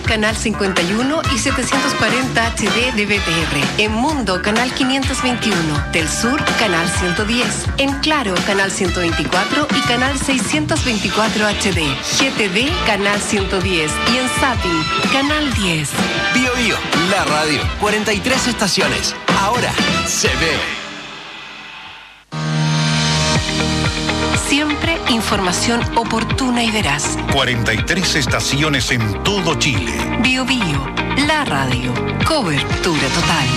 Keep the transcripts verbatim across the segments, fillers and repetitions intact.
canal cincuenta y uno y setecientos cuarenta H D de B T R. En Mundo, canal quinientos veintiuno. Del Sur, canal ciento diez. En Claro, canal ciento veinticuatro y canal seiscientos veinticuatro H D. G T V, canal ciento diez. Y en Zapping, canal diez. Bio Bio, la radio. cuarenta y tres estaciones. Ahora se ve. Siempre información oportuna y veraz. cuarenta y tres estaciones en todo Chile. Bio Bio, la radio. Cobertura total.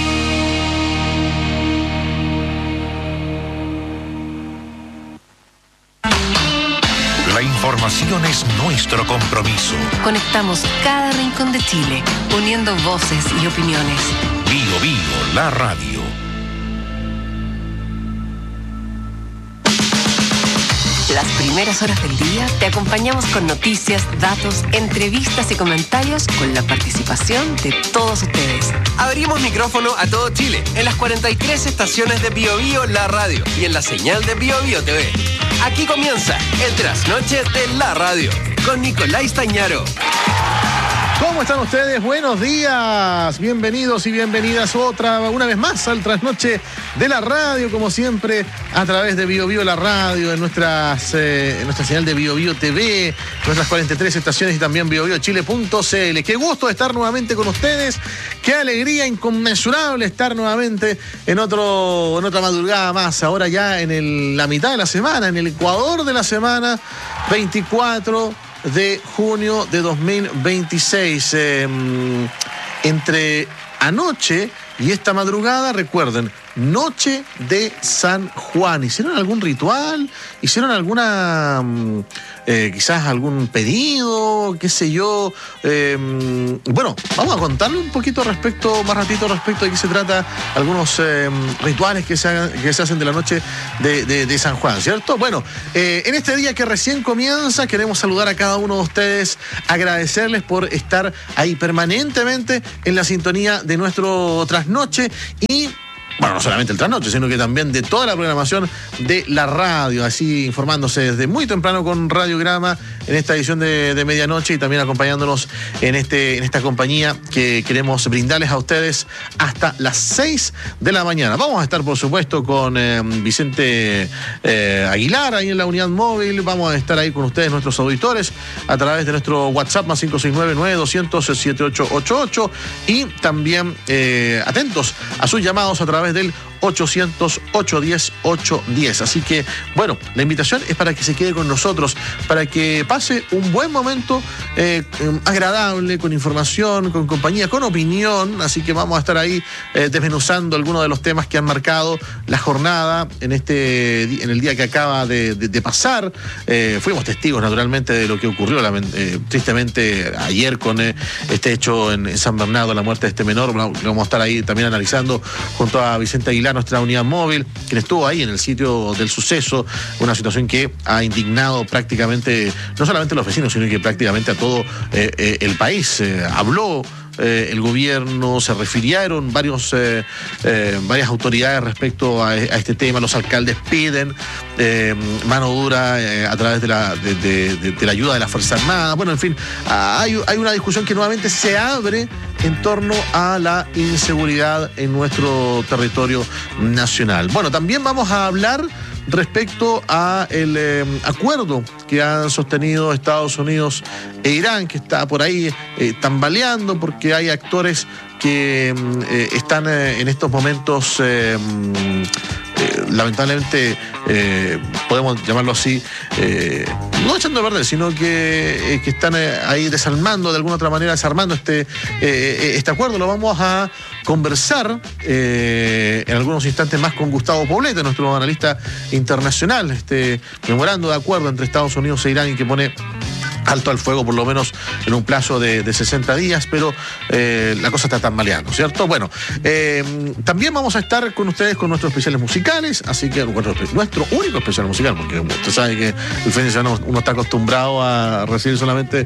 La información es nuestro compromiso. Conectamos cada rincón de Chile, uniendo voces y opiniones. Bio Bio, la radio. Las primeras horas del día te acompañamos con noticias, datos, entrevistas y comentarios con la participación de todos ustedes. Abrimos micrófono a todo Chile en las cuarenta y tres estaciones de Bio Bio, la radio y en la señal de Bio Bio T V. Aquí comienza el Trasnoche de la radio con Nicolás Tañaro. ¿Cómo están ustedes? Buenos días, bienvenidos y bienvenidas otra, una vez más al Trasnoche de la radio, como siempre, a través de Bio Bio la radio, en, nuestras, eh, en nuestra señal de Bio Bio T V, nuestras cuarenta y tres estaciones y también bio bio chile punto c l. Qué gusto estar nuevamente con ustedes, qué alegría inconmensurable estar nuevamente en, otro, en otra madrugada más, ahora ya en el, la mitad de la semana, en el Ecuador de la semana, veinticuatro de junio de dos mil veintiséis. Eh, entre anoche y esta madrugada, recuerden, Noche de San Juan. ¿Hicieron algún ritual? ¿Hicieron alguna, eh, quizás algún pedido? ¿Qué sé yo? Eh, bueno, vamos a contarle un poquito respecto, más ratito respecto de qué se trata, algunos eh, rituales que se, hagan, que se hacen de la noche de, de, de San Juan, ¿cierto? Bueno, eh, en este día que recién comienza, queremos saludar a cada uno de ustedes, agradecerles por estar ahí permanentemente en la sintonía de nuestro trasnoche y bueno, no solamente el trasnoche, sino que también de toda la programación de la radio, así informándose desde muy temprano con Radiograma en esta edición de, de medianoche y también acompañándonos en, este, en esta compañía que queremos brindarles a ustedes hasta las seis de la mañana. Vamos a estar, por supuesto, con eh, Vicente eh, Aguilar ahí en la unidad móvil. Vamos a estar ahí con ustedes, nuestros auditores, a través de nuestro WhatsApp más cinco seis nueve, nueve dos cero cero, siete ocho ocho ocho y también eh, atentos a sus llamados a través del ochocientos, ochocientos diez, ochocientos diez. Así que, bueno, la invitación es para que se quede con nosotros, para que pase un buen momento eh, agradable, con información, con compañía, con opinión. Así que vamos a estar ahí eh, desmenuzando algunos de los temas que han marcado la jornada en este en el día que acaba de, de, de pasar. Eh, fuimos testigos, naturalmente, de lo que ocurrió eh, tristemente ayer con eh, este hecho en, en San Bernardo, la muerte de este menor. Vamos a estar ahí también analizando junto a Vicente Aguilar, nuestra unidad móvil, quien estuvo ahí en el sitio del suceso, una situación que ha indignado prácticamente, no solamente a los vecinos, sino que prácticamente a todo eh, eh, el país. Eh, habló Eh, el gobierno, se refirieron varios, eh, eh, varias autoridades respecto a, a este tema. Los alcaldes piden eh, mano dura eh, a través de la, de, de, de, de la ayuda de las Fuerzas Armadas. Bueno, en fin, hay, hay una discusión que nuevamente se abre en torno a la inseguridad en nuestro territorio nacional. Bueno, también vamos a hablar respecto a el eh, acuerdo que han sostenido Estados Unidos e Irán, que está por ahí eh, tambaleando porque hay actores que eh, están eh, en estos momentos eh, eh, lamentablemente eh, podemos llamarlo así, eh, no echando a perder, sino que, eh, que están eh, ahí desarmando de alguna otra manera, desarmando este, eh, este acuerdo. Lo vamos a conversar eh, en algunos instantes más con Gustavo Poblete, nuestro analista internacional, este memorando de acuerdo entre Estados Unidos e Irán y que pone alto al fuego por lo menos en un plazo de, de sesenta días, pero eh, la cosa está tambaleando, ¿cierto? Bueno, eh, también vamos a estar con ustedes con nuestros especiales musicales, así que nuestro, nuestro único especial musical, porque usted sabe que el fin de semana uno está acostumbrado a recibir solamente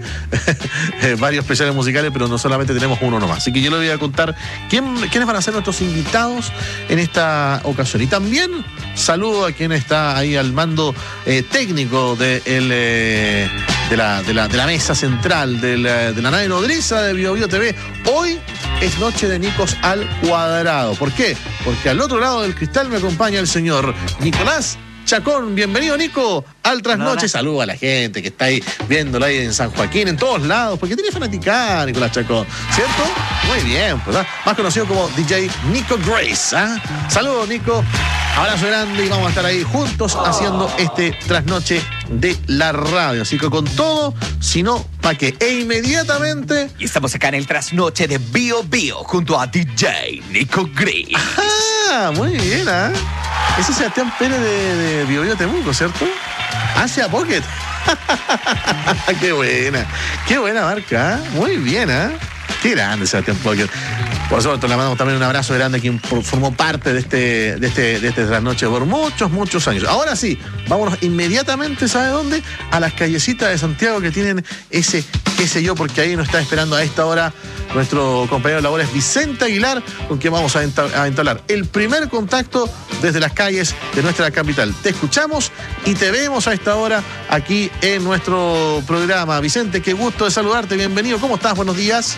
varios especiales musicales, pero no solamente tenemos uno nomás. Así que yo le voy a contar quién, quiénes van a ser nuestros invitados en esta ocasión. Y también saludo a quien está ahí al mando eh, técnico de el, eh, de la, de la, de la mesa central de la, de la nave nodriza de Bio Bio T V. Hoy es noche de Nicos al cuadrado. ¿Por qué? Porque al otro lado del cristal me acompaña el señor Nicolás Chacón. Bienvenido, Nico, al Trasnoche. Saludos a la gente que está ahí viéndolo ahí en San Joaquín, en todos lados, porque tiene fanaticada Nicolás Chacón, ¿cierto? Muy bien, pues, ¿ah? Más conocido como D J Nico Grace. ¿Ah? Saludos, Nico. Abrazo grande y vamos a estar ahí juntos haciendo este Trasnoche de la radio. Así que con todo, si no, ¿pa' qué? E inmediatamente... Y estamos acá en el Trasnoche de Bio Bio junto a D J Nico Grace. Ah, muy bien, ¿ah? ¿eh? Ese es Sebastián Pérez de, de Bio Bio Temuco, ¿cierto? Hacia Pocket. Qué buena, qué buena marca, ¿eh? Muy bien, ¿eh? Qué grande Sebastián Pocket. Por supuesto, le mandamos también un abrazo grande a quien formó parte de este, de este, de este Trasnoche por muchos, muchos años. Ahora sí, vámonos inmediatamente, ¿sabe dónde? A las callecitas de Santiago que tienen ese, qué sé yo, porque ahí nos está esperando a esta hora nuestro compañero de labores Vicente Aguilar, con quien vamos a entablar el primer contacto desde las calles de nuestra capital. Te escuchamos y te vemos a esta hora aquí en nuestro programa. Vicente, qué gusto de saludarte, bienvenido. ¿Cómo estás? Buenos días.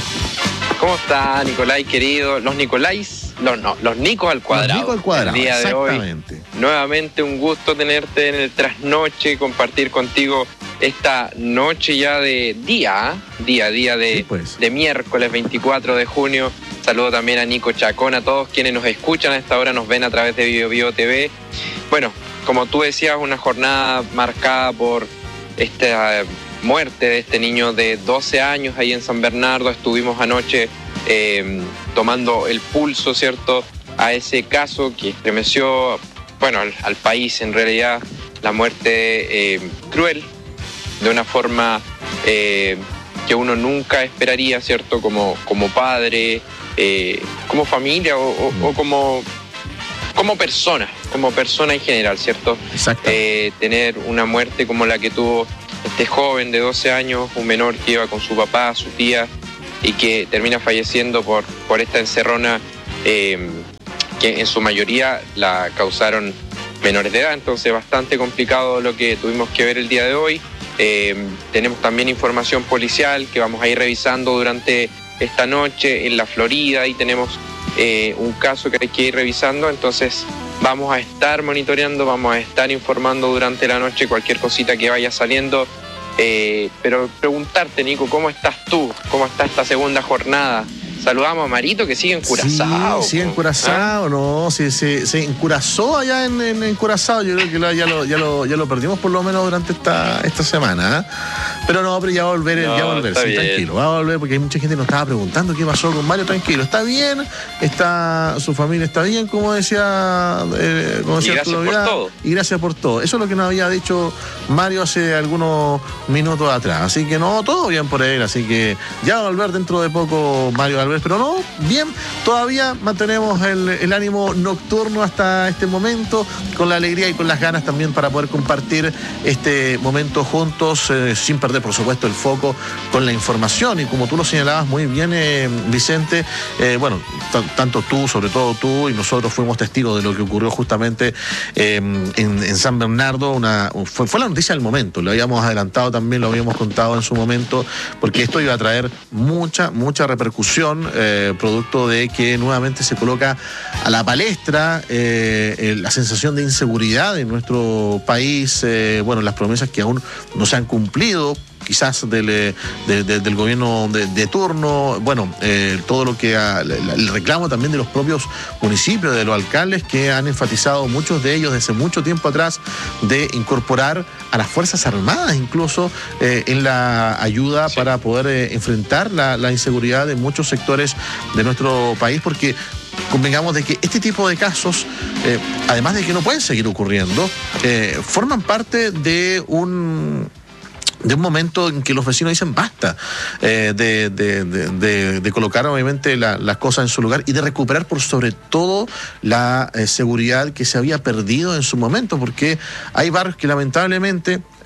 ¿Cómo está, Nicolai, querido? Los Nicolais, los, no, los Nicos al cuadrado. Los Nicos al cuadrado, el día de exactamente. Hoy, nuevamente un gusto tenerte en el Trasnoche, compartir contigo esta noche ya de día, día, día de, sí, pues. de miércoles veinticuatro de junio. Saludo también a Nico Chacón, a todos quienes nos escuchan a esta hora, nos ven a través de Bio Bio T V. Bueno, como tú decías, una jornada marcada por esta muerte de este niño de doce años ahí en San Bernardo. Estuvimos anoche eh, tomando el pulso, ¿cierto?, a ese caso que estremeció, bueno, al, al país en realidad. La muerte eh, cruel, de una forma eh, que uno nunca esperaría, ¿cierto?, como, como padre, eh, como familia o, o, o como, como persona, como persona en general, ¿cierto? Exacto. Eh, tener una muerte como la que tuvo este joven de doce años, un menor que iba con su papá, su tía, y que termina falleciendo por, por esta encerrona eh, que en su mayoría la causaron menores de edad. Entonces bastante complicado lo que tuvimos que ver el día de hoy. Eh, tenemos también información policial que vamos a ir revisando durante esta noche en la Florida, y tenemos eh, un caso que hay que ir revisando. Entonces vamos a estar monitoreando, vamos a estar informando durante la noche cualquier cosita que vaya saliendo. Eh, pero preguntarte, Nico, ¿cómo estás tú? ¿Cómo está esta segunda jornada? Saludamos a Marito, que sigue en Curazao. Sí, sigue en Curazao, ¿ah? No, se, se, se encurazó allá en, en, en Curazao. Yo creo que lo, ya, lo, ya, lo, ya lo perdimos por lo menos durante esta, esta semana, ¿eh? Pero no, pero ya va a volver, no, ya va a volver, sí, tranquilo, va a volver, porque hay mucha gente que nos estaba preguntando qué pasó con Mario. Tranquilo, está bien, está, su familia está bien, como decía, eh, como decía y gracias por todo. Y gracias por todo. Eso es lo que nos había dicho Mario hace algunos minutos atrás. Así que no, todo bien por él, así que ya va a volver dentro de poco Mario Alves, pero no, bien, todavía mantenemos el, el ánimo nocturno hasta este momento, con la alegría y con las ganas también para poder compartir este momento juntos, eh, sin perder, por supuesto, el foco con la información. Y como tú lo señalabas muy bien, eh, Vicente, eh, bueno, t- tanto tú, sobre todo tú, y nosotros fuimos testigos de lo que ocurrió justamente eh, en, en San Bernardo. Una, fue, fue la noticia del momento, lo habíamos adelantado también, lo habíamos contado en su momento, porque esto iba a traer mucha, mucha repercusión, eh, producto de que nuevamente se coloca a la palestra eh, la sensación de inseguridad en nuestro país, eh, bueno, las promesas que aún no se han cumplido, quizás del, de, de, del gobierno de, de turno, bueno, eh, todo lo que ha, el reclamo también de los propios municipios, de los alcaldes, que han enfatizado, muchos de ellos desde mucho tiempo atrás, de incorporar a las Fuerzas Armadas incluso eh, en la ayuda, sí, para poder eh, enfrentar la, la inseguridad de muchos sectores de nuestro país, porque convengamos de que este tipo de casos, eh, además de que no pueden seguir ocurriendo, eh, forman parte de un... de un momento en que los vecinos dicen basta, eh, de, de, de, de, de colocar obviamente la, las cosas en su lugar y de recuperar por sobre todo la eh, seguridad que se había perdido en su momento, porque hay barrios que lamentablemente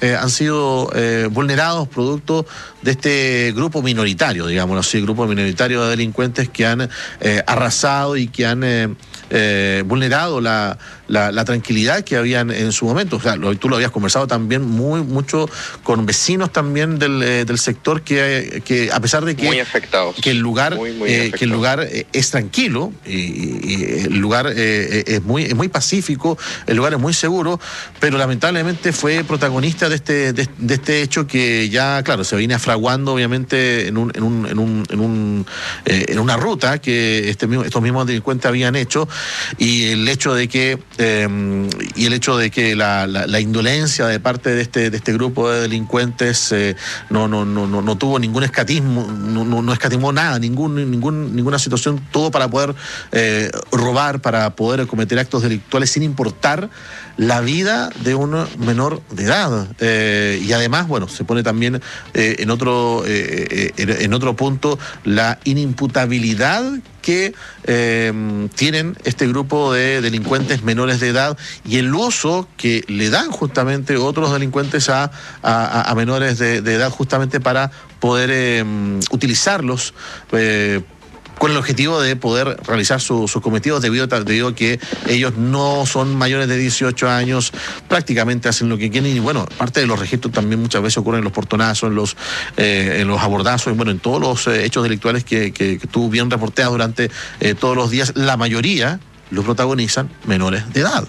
eh, han sido eh, vulnerados producto de este grupo minoritario, digamos así, grupo minoritario de delincuentes que han eh, arrasado y que han eh, eh, vulnerado la, la, la tranquilidad que habían en su momento. O sea, lo, tú lo habías conversado también muy mucho con vecinos también del, eh, del sector que, que a pesar de que, muy afectados. que el lugar, muy, muy eh, que el lugar eh, es tranquilo, y, y el lugar eh, es, muy, es muy pacífico, el lugar es muy seguro, pero lamentablemente fue protagonista de este, de, de este hecho que ya, claro, se viene fraguando obviamente en un, en un, en un, en un eh, en una ruta que este mismo, estos mismos delincuentes habían hecho, y el hecho de que eh, y el hecho de que la, la, la indolencia de parte de este, de este grupo de delincuentes eh, no, no, no, no, no tuvo ningún escatismo, no, no, no escatimó nada, ningún, ningún, ninguna situación, todo para poder eh, robar, para poder cometer actos delictuales sin importar la vida de un menor de edad. Eh, y además, bueno, se pone también eh, en otro eh, en, en otro punto la inimputabilidad que eh, tienen este grupo de delincuentes menores de edad y el uso que le dan justamente otros delincuentes a, a, a menores de, de edad justamente para poder eh, utilizarlos eh, con el objetivo de poder realizar sus su cometidos debido, debido a que ellos no son mayores de dieciocho años, prácticamente hacen lo que quieren y bueno, parte de los registros también muchas veces ocurren en los portonazos, en los eh, en los abordazos, y bueno, en todos los eh, hechos delictuales que, que, que tú bien reporteas durante eh, todos los días, la mayoría lo protagonizan menores de edad.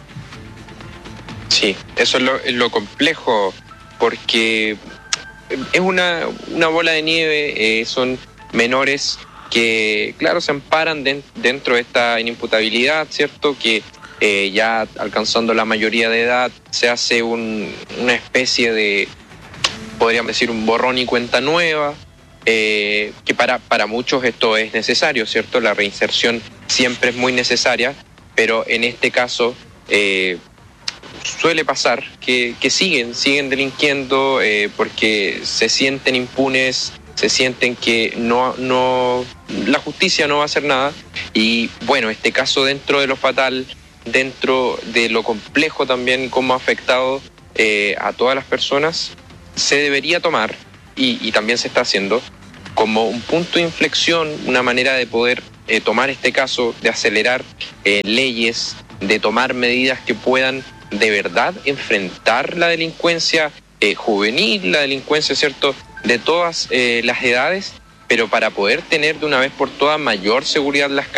Sí, eso es lo, es lo complejo, porque es una, una bola de nieve, eh, son menores que, claro, se amparan de, dentro de esta inimputabilidad, ¿cierto? Que eh, ya alcanzando la mayoría de edad se hace un, una especie de, podríamos decir, un borrón y cuenta nueva, eh, que para, para muchos esto es necesario, ¿cierto? La reinserción siempre es muy necesaria, pero en este caso eh, suele pasar que, que siguen, siguen delinquiendo eh, porque se sienten impunes, se sienten que no, no, la justicia no va a hacer nada. Y bueno, este caso, dentro de lo fatal, dentro de lo complejo también, cómo ha afectado eh, a todas las personas, se debería tomar, y, y también se está haciendo, como un punto de inflexión, una manera de poder eh, tomar este caso, de acelerar eh, leyes, de tomar medidas que puedan de verdad enfrentar la delincuencia eh, juvenil, la delincuencia, ¿cierto?, de todas eh, las edades, pero para poder tener de una vez por todas mayor seguridad en las calles.